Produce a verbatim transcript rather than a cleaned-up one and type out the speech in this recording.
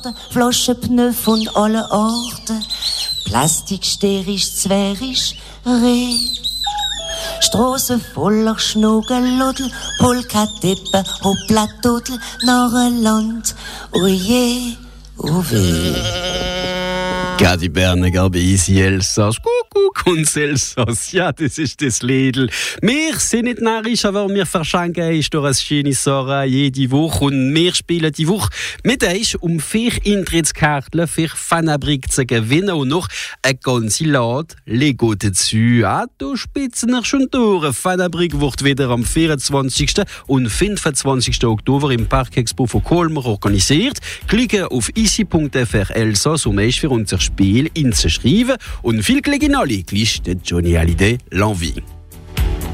Flaschen, Pneu von allen Arten, Plastik, sterisch, zwerisch, Reh. Strassen voller Schnuggelludel, Polkadeppen, Hopplatudel, Narrenland, oje, oh weh. Gadi Berne, Gabi, Isi, Elsass, Kuckuck und Elsass, ja, das ist das Liedl. Wir sind nicht narrisch, aber wir verschenken euch durch eine schöne Sache jede Woche und wir spielen die Woche mit euch, um vier Eintrittskarten für Fanabrik zu gewinnen und noch eine ganze Lade Lego dazu. Ja, du spitzen noch schon durch. Fanabrik wird wieder am vierundzwanzigsten und fünfundzwanzigsten Oktober im Parkexpo von Colmar organisiert. Klicke auf isi punkt f r Elsass, um euch für unser Spiel inzuschreiben und viel Glück in alle, gleich der Johnny Hallyday, l'Envie.